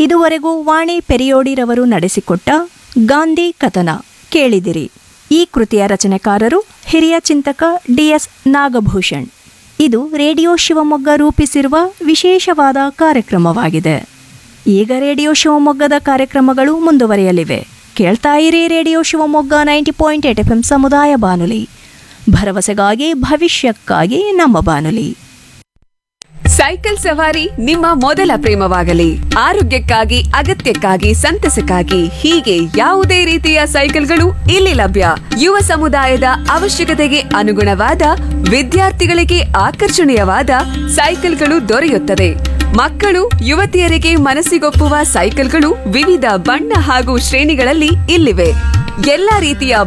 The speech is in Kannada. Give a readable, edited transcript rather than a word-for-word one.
ಇದುವರೆಗೂ ವಾಣಿ ಪೆರಿಯೋಡಿರವರು ನಡೆಸಿಕೊಟ್ಟ ಗಾಂಧಿ ಕಥನ ಕೇಳಿದಿರಿ. ಈ ಕೃತಿಯ ರಚನೆಕಾರರು ಹಿರಿಯ ಚಿಂತಕ ಡಿಎಸ್ ನಾಗಭೂಷಣ್. ಇದು ರೇಡಿಯೋ ಶಿವಮೊಗ್ಗ ರೂಪಿಸಿರುವ ವಿಶೇಷವಾದ ಕಾರ್ಯಕ್ರಮವಾಗಿದೆ. ಈಗ ರೇಡಿಯೋ ಶಿವಮೊಗ್ಗದ ಕಾರ್ಯಕ್ರಮಗಳು ಮುಂದುವರಿಯಲಿವೆ. ಕೇಳ್ತಾ ಇರಿ ರೇಡಿಯೋ ಶಿವಮೊಗ್ಗ 90.8 FM ಸಮುದಾಯ ಬಾನುಲಿ, ಭರವಸೆಗಾಗಿ ಭವಿಷ್ಯಕ್ಕಾಗಿ ನಮ್ಮ ಬಾನುಲಿ. ಸೈಕಲ್ ಸವಾರಿ ನಿಮ್ಮ ಮೊದಲ ಪ್ರೇಮವಾಗಲಿ. ಆರೋಗ್ಯಕ್ಕಾಗಿ, ಅಗತ್ಯಕ್ಕಾಗಿ, ಸಂತಸಕ್ಕಾಗಿ ಹೀಗೆ ಯಾವುದೇ ರೀತಿಯ ಸೈಕಲ್ಗಳು ಇಲ್ಲಿ ಲಭ್ಯ. ಯುವ ಸಮುದಾಯದ ಅವಶ್ಯಕತೆಗೆ ಅನುಗುಣವಾದ, ವಿದ್ಯಾರ್ಥಿಗಳಿಗೆ ಆಕರ್ಷಣೀಯವಾದ ಸೈಕಲ್ಗಳು ದೊರೆಯುತ್ತದೆ. ಮಕ್ಕಳು, ಯುವತಿಯರಿಗೆ ಮನಸ್ಸಿಗೊಪ್ಪುವ ಸೈಕಲ್ಗಳು ವಿವಿಧ ಬಣ್ಣ ಹಾಗೂ ಶ್ರೇಣಿಗಳಲ್ಲಿ ಇಲ್ಲಿವೆ. ಎಲ್ಲಾ ರೀತಿಯ